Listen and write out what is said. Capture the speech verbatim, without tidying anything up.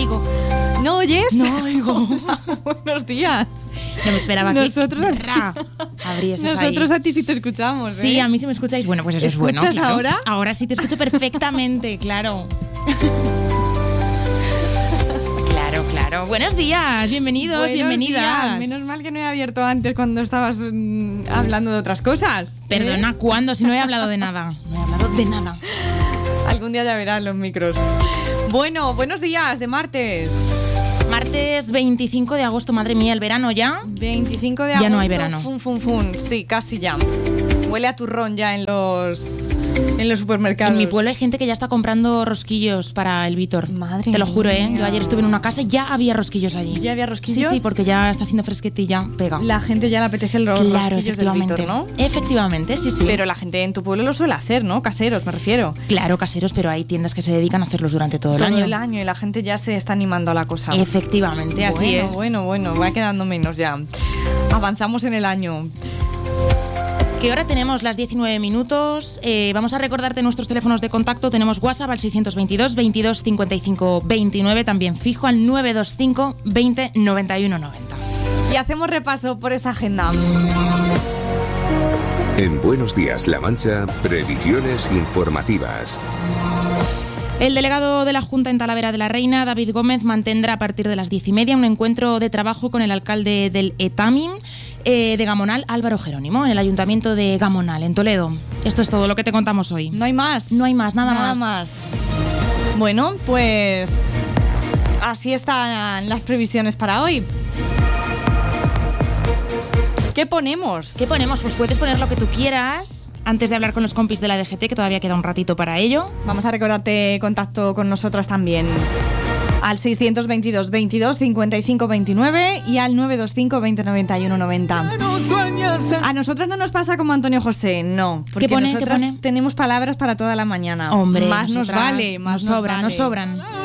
oigo. ¿No oyes? No oigo. Buenos días. No me esperaba Nosotros que ra, abrieses Nosotros ahí. a ti sí te escuchamos, ¿eh? Sí, a mí sí me escucháis. Bueno, pues eso es bueno. ¿Escuchas Claro. ahora? Ahora sí te escucho perfectamente, claro. Claro, claro. Buenos días, bienvenidos, Buenos bienvenidas. días. Menos mal que no he abierto antes cuando estabas mm, hablando de otras cosas. Perdona, ¿eh? ¿cuándo? Si no he hablado de nada. No he hablado de nada. Algún día ya verás los micros. Bueno, buenos días de martes. Martes veinticinco de agosto, madre mía, el verano ya. veinticinco de Ya agosto. no hay verano. Fun, fun, fun. Sí, casi ya. Huele a turrón ya en los, en los supermercados. En mi pueblo hay gente que ya está comprando rosquillos para el Vítor. Madre Te lo juro, ¿eh? mía. Yo ayer estuve en una casa y ya había rosquillos allí. ¿Ya había rosquillos? Sí, sí, porque ya está haciendo fresquetilla, pega. La gente ya le apetece el ro- Claro, rosquillos del efectivamente. Vítor, ¿no? Efectivamente, sí, sí. Pero la gente en tu pueblo lo suele hacer, ¿no? Caseros, me refiero. Claro, caseros, pero hay tiendas que se dedican a hacerlos durante todo el Todo año. el año y la gente ya se está animando a la cosa. Efectivamente, así bueno, es. Bueno, bueno, va quedando menos ya. Avanzamos en el año. ¿Qué hora tenemos? Las diecinueve minutos. Eh, vamos a recordarte nuestros teléfonos de contacto. Tenemos WhatsApp al seiscientos veintidós, veintidós, cincuenta y cinco, veintinueve. También fijo al novecientos veinticinco, veinte, noventa y uno, noventa. Y hacemos repaso por esa agenda. En Buenos Días, La Mancha, previsiones informativas. El delegado de la Junta en Talavera de la Reina, David Gómez, mantendrá a partir de las diez y media un encuentro de trabajo con el alcalde del Etamin eh, de Gamonal, Álvaro Jerónimo, en el Ayuntamiento de Gamonal, en Toledo. Esto es todo lo que te contamos hoy. No hay más. No hay más, nada, Nada más. más. Bueno, pues así están las previsiones para hoy. ¿Qué ponemos? ¿Qué ponemos? Pues puedes poner lo que tú quieras antes de hablar con los compis de la D G T, que todavía queda un ratito para ello. Vamos a recordarte contacto con nosotras también. Al seiscientos veintidós, veintidós, cincuenta y cinco, veintinueve y al novecientos veinticinco, veinte, noventa y uno, noventa. A nosotras no nos pasa como Antonio José, no. Porque ¿Qué pone? ¿Qué nosotras pone? tenemos palabras para toda la mañana. Hombre, más nos nosotras vale, más nos nos sobran, vale. nos sobran.